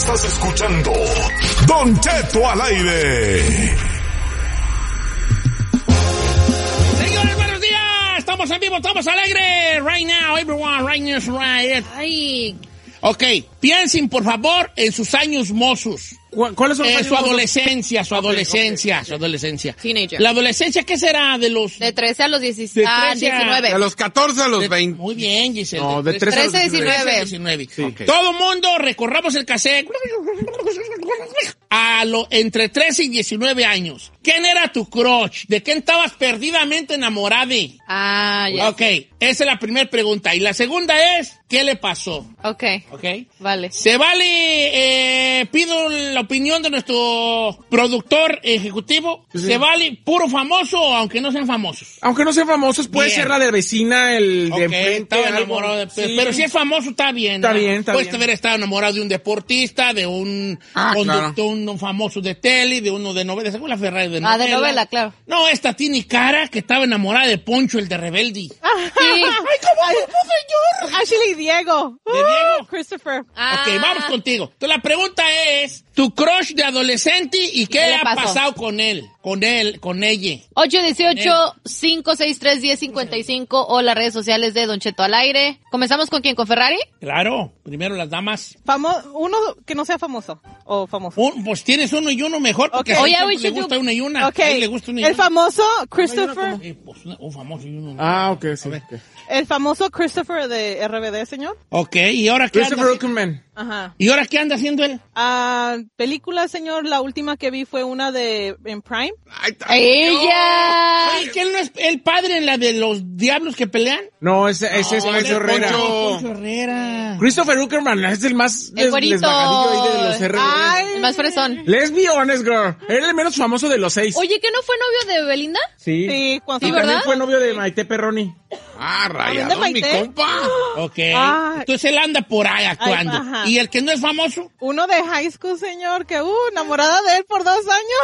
Estás escuchando Don Cheto al aire. Señores, buenos días. Estamos en vivo, estamos alegres. Right now, everyone, right now, right. Ay. Ok, piensen por favor en sus años mozos. ¿Cuáles son los años su adolescencia, su adolescencia. Teenager. La adolescencia, ¿qué será? De 13 a los 19. De los 14 a los 20. Muy bien, Giselle. No, de 13 a 19. Sí. Okay. Todo mundo recorramos el cassette entre 13 y 19 años. ¿Quién era tu crush? ¿De quién estabas perdidamente enamorada? Ah, ya. Ok, esa es la primera pregunta. Y la segunda es, ¿qué le pasó? Ok. Vale. Se vale, pido la opinión de nuestro productor ejecutivo. Sí. ¿Se vale puro famoso o aunque no sean famosos? Aunque no sean famosos, puede Bien. ser la de vecina, el de enfrente. Estaba algo. enamorado de... Sí. Pero si es famoso, está bien. Está bien. Puedes haber estado enamorado de un deportista, de un conductor, claro. un famoso de tele, de uno de novela. ¿Según la Ferrari de novela? Ah, de novela, claro. No, esta tiene cara que estaba enamorada de Poncho, el de Rebelde. Sí. ¡Ay, cómo señor! Ashley Diego. ¿De Diego? Christopher. Ah. Ok, vamos contigo. Entonces la pregunta es, tu crush de adolescente y qué le ha pasó? pasado con él, con ella. 818-563-1055 o las redes sociales de Don Cheto al aire. ¿Comenzamos con quién? ¿Con Ferrari? Claro, primero las damas. Uno que no sea famoso. O famoso. Pues tienes uno y uno mejor, porque Ok. a Oye, él we le should gusta do- una y una. Ok. A él le gusta una y El una. famoso Christopher. Pues un famoso y uno. Ah, ok, sí. ver. El famoso Christopher de RBD, señor. Ok, ¿y ahora qué anda Christopher haciendo? Uckerman. Ajá. ¿Y ahora qué anda haciendo él? Película, señor. La última que vi fue una en Prime. Ay, está- ¡Ella! Oye, ¿que él no es el padre en la de los diablos que pelean? No, ese es Poncho Herrera. Poncho Herrera. Christopher Uckerman es el más El güerito. desvagadillo ahí de los RBD. Ay. El más fresón. Let's be honest, girl. Era el menos famoso de los 6. Oye, ¿que no fue novio de Belinda? Sí. Sí, cuando Y ¿verdad? también fue novio de Maite Perroni. Rayado, mi Maite? compa. Ok. Ay. Entonces él anda por ahí actuando. Ay, ajá. ¿Y el que no es famoso? Uno de high school, señor, que enamorada de él por 2 años.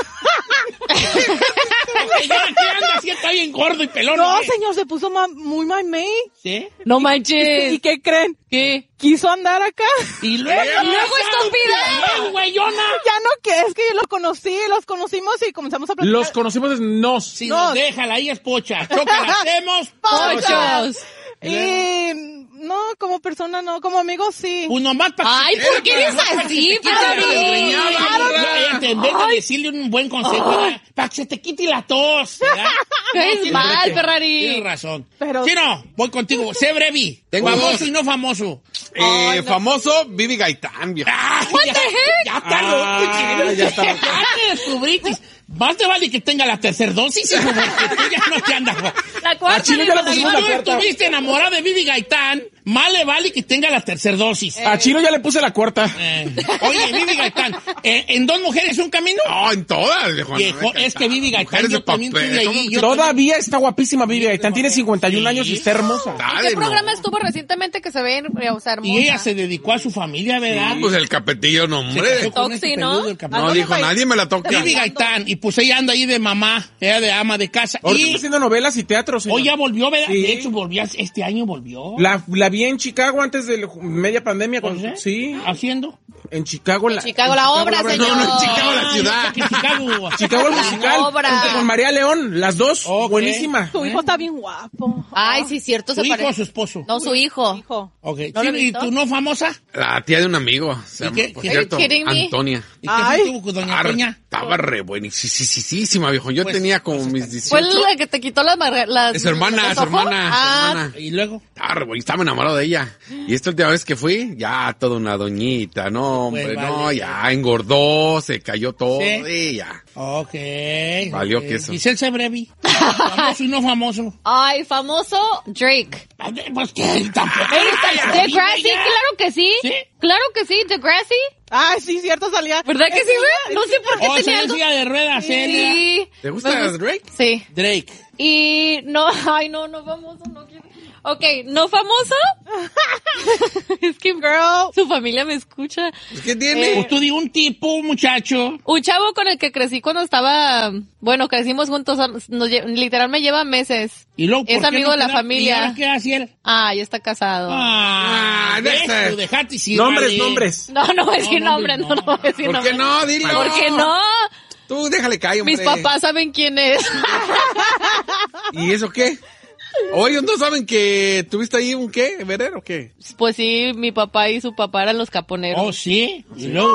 Ok, ¿y ahora qué anda? Así está bien gordo y pelón. No, ¿eh? señor, se puso muy mamey. ¿Sí? No ¿Y manches. qué creen? ¿Qué? Quiso andar acá. Y luego... estúpida! ¡Güeyona! Ya no, que es que yo los conocimos y comenzamos a platicar. Los conocimos desde nos. Si No. nos déjala, ahí es pocha. Choca, la hacemos. ¡Pochos! Y no, como persona no, como amigo sí. Pues nomás para Ay, ¿por qué eres así, Ferrari? En vez de decirle un buen consejo, para que se te quite la tos. ¿verdad? Caes tienes mal, razón, Ferrari. Tienes razón. Pero- Sí, no, voy contigo. Sé brevi. Tengo Famoso dos. y no famoso. Famoso, Vivi Gaitán, viejo. What the heck? Ya está loco, chico. ya está loco. Ya te descubriste. Más te vale que tenga la tercera dosis, hijo, porque tú ya no te andas. La cuarta. A Chile ya la Si pusimos tú la cuarta. estuviste enamorado de Vivi Gaitán, más le vale que tenga la tercera dosis. A Chino ya le puse la cuarta. Oye, Vivi Gaitán, ¿en Dos Mujeres un Camino? No, en todas, viejo. Viejo, es que Vivi Gaitán, Mujeres yo de también papel, tuve ahí. ¿cómo? yo Todavía está guapísima Vivi Gaitán. Tiene 51 Sí. años y está hermosa. ¿En Dale, qué programa no. estuvo recientemente que se ve, o sea, hermosa? Y ella se dedicó a su familia, ¿verdad? Pues el capetillo, no, Se hombre. casó con Toxi, ese ¿no? peludo del Capitán. No dijo, nadie me la toca. Vivi Gaitán, y pues ella anda ahí de mamá, ella de ama de casa. Ahorita Y está haciendo novelas y teatro, señor. hoy ya volvió, ¿verdad? Sí. De hecho, volvió, este año volvió. La vi en Chicago antes de media pandemia. ¿Por qué? Sí, ¿Haciendo? en Chicago. Chicago la obra, obra. señor. No, no, en Chicago la ciudad. Que Chicago. Chicago el La musical. obra. junto con María León, las dos. Ok. Buenísima. Su hijo está bien guapo. Ay, sí, cierto, ¿Su se hijo o su parece. esposo? No, su hijo. Hijo. Ok. ¿No lo he Sí, ¿y visto? tú no famosa? La tía de un amigo. Se ¿Y llama, qué- por qué- cierto, Are you kidding me? Antonia. ¿Y qué Ay. tuvo con doña Toña? Estaba re buenísima, viejo. Yo Pues, tenía como mis 18. Fue la que te quitó las... Es su hermana, los su ojos. hermana, Ah, su hermana. Y luego, Estaba re buena, estaba enamorado de ella. Y esta última vez que fui, ya toda una doñita. No, hombre, Pues, no, vale. ya engordó, se cayó todo. Sí. Y ya. ok. Valió ok. queso. Giselle Sebrevi. Famoso y no famoso. Ay, famoso Drake. Pues que tampoco. Degrassi, Ya. claro que sí. ¿Sí? Claro que sí, Degrassi. Ay, sí, cierto, salía. ¿Verdad que sí, güey? No sé por qué Oh, tenía se algo. decía de ruedas, Celia. Sí. ¿Te gusta Drake? Sí. Drake. Y no, ay, no famoso, no quiero. Ok, no famoso. Es que, girl, su familia me escucha. ¿Qué tiene? Pues tú di un tipo, un muchacho. Un chavo con el que crecí cuando estaba, bueno, crecimos juntos, literal me lleva meses. Y luego, es ¿por qué amigo no de la te da- familia. ¿Y ahora qué hace él? Ah, ya está casado. ¿Ves? Tú dejate sin Nombres, vale. nombres. No voy a decir nombres, no voy a decir ¿Por nombres. qué no? Dilo. ¿Por qué no? Tú déjale caer, hombre. Mis papás saben quién es. ¿Y eso qué? ¿O ellos no saben que tuviste ahí un qué? ¿Verero o qué? Pues sí, mi papá y su papá eran los caponeros. Oh, sí. Y luego,